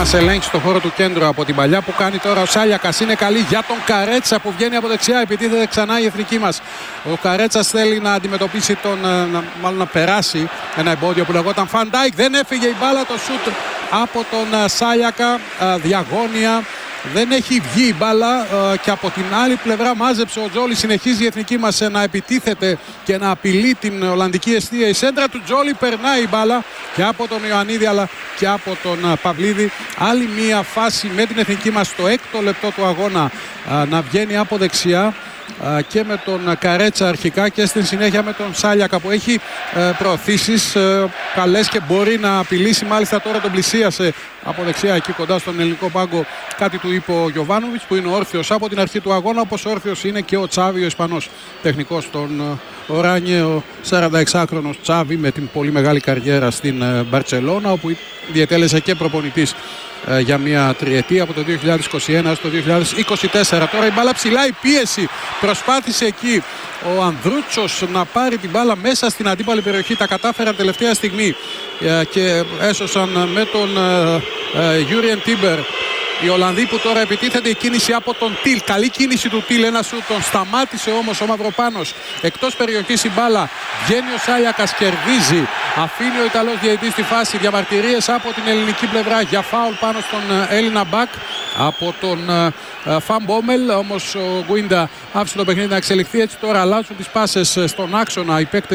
μας ελέγχει στο χώρο του κέντρου από την παλιά που κάνει τώρα ο Σάλιακας. Είναι καλή για τον Καρέτσα που βγαίνει από δεξιά. Επιτίθεται ξανά η εθνική μας. Ο Καρέτσας θέλει να αντιμετωπίσει μάλλον να περάσει ένα εμπόδιο που λεγόταν Φαν Ντάικ. Δεν έφυγε η μπάλα, το σούτ από τον Σάλιακα, διαγώνια. Δεν έχει βγει η μπάλα και από την άλλη πλευρά μάζεψε ο Τζόλι. Συνεχίζει η εθνική μας να επιτίθεται και να απειλεί την Ολλανδική εστία. Η σέντρα του Τζόλι, περνάει η μπάλα και από τον Ιωαννίδη αλλά και από τον Παυλίδη. Άλλη μία φάση με την εθνική μας στο 6ο λεπτό του αγώνα να βγαίνει από δεξιά και με τον Καρέτσα αρχικά και στην συνέχεια με τον Σάλιακα που έχει προωθήσεις καλές και μπορεί να απειλήσει. Μάλιστα τώρα τον πλησίασε από δεξιά εκεί κοντά στον ελληνικό πάγκο. Κάτι του είπε ο Γιοβάνοβιτς που είναι όρθιος από την αρχή του αγώνα, όπως όρθιος είναι και ο Τσάβι, ο Ισπανός τεχνικός των Οράνιε, ο 46χρονος Τσάβι με την πολύ μεγάλη καριέρα στην Μπαρτσελώνα, όπου διετέλεσε και προπονητής για μια τριετία από το 2021 στο 2024. Τώρα η μπάλα ψηλά, η πίεση. Προσπάθησε εκεί ο Ανδρούτσος να πάρει την μπάλα μέσα στην αντίπαλη περιοχή. Τα κατάφεραν τελευταία στιγμή και έσωσαν με τον Γιούριεν Τίμπερ οι Ολλανδοί που τώρα επιτίθεται. Η κίνηση από τον Τιλ. Καλή κίνηση του Τιλ. Ένα σου τον σταμάτησε όμως ο Μαυροπάνος. Εκτός περιοχής η μπάλα. Βγαίνει ο Σάλιακας, κερδίζει. Αφήνει ο Ιταλός διαιτητής στη φάση. Διαμαρτυρίες από την ελληνική πλευρά για φάουλ πάνω στον Έλληνα μπακ από τον Φαν Μπόμελ. Όμως ο Γκουίντα άφησε το παιχνίδι να εξελιχθεί. Έτσι τώρα αλλάζουν τις πάσες στον άξονα οι παίκτες